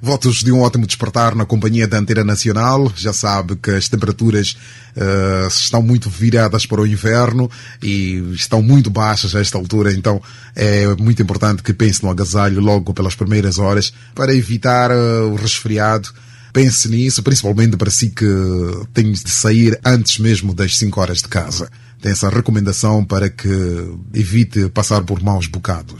Votos de um ótimo despertar na companhia da Antena Nacional. Já sabe que as temperaturas estão muito viradas para o inverno e estão muito baixas a esta altura, então é muito importante que pense no agasalho logo pelas primeiras horas para evitar o resfriado. Pense nisso, principalmente para si que tem de sair antes mesmo das 5 horas de casa. Tem essa recomendação para que evite passar por maus bocados.